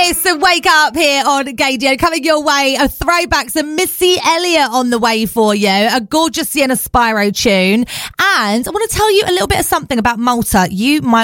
This Wake Up here on Gaydio, coming your way. A throwback, some Missy Elliott on the way for you. A gorgeous Sienna Spyro tune. And I want to tell you a little bit of something about Malta you might